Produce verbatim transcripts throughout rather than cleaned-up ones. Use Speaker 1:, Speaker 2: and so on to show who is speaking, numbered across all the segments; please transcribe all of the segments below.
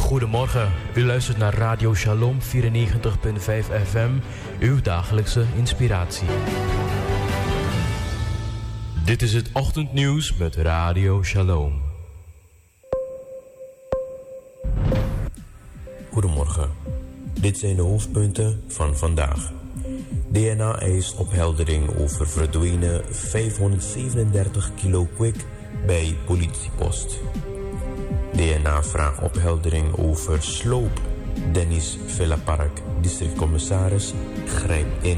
Speaker 1: Goedemorgen, u luistert naar Radio Shalom vierennegentig komma vijf F M, uw dagelijkse inspiratie. Dit is het ochtendnieuws met Radio Shalom.
Speaker 2: Goedemorgen, dit zijn de hoofdpunten van vandaag. D N A eist opheldering over verdwenen vijfhonderdzevenendertig kilo kwik bij politiepost. D N A vraagt opheldering over sloop. Dennis Villapark, districtcommissaris, grijpt in.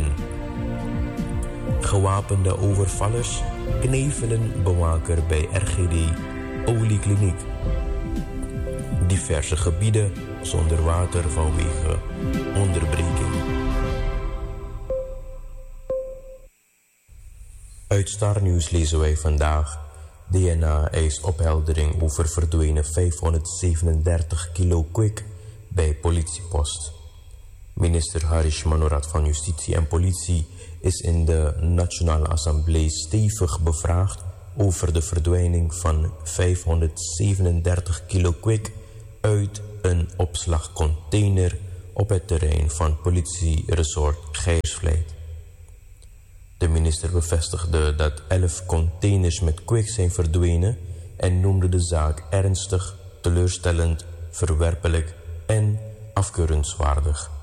Speaker 2: Gewapende overvallers knevelen bewaker bij R G D Oliekliniek. Diverse gebieden zonder water vanwege onderbreking. Uit Star News lezen wij vandaag: D N A eist opheldering over verdwenen vijfhonderdzevenendertig kilo kwik bij politiepost. Minister Harish Manorat van Justitie en Politie is in de Nationale Assemblée stevig bevraagd over de verdwijning van vijfhonderdzevenendertig kilo kwik uit een opslagcontainer op het terrein van politieresort Geijersvlijt. De minister bevestigde dat elf containers met kwik zijn verdwenen en noemde de zaak ernstig, teleurstellend, verwerpelijk en afkeurenswaardig.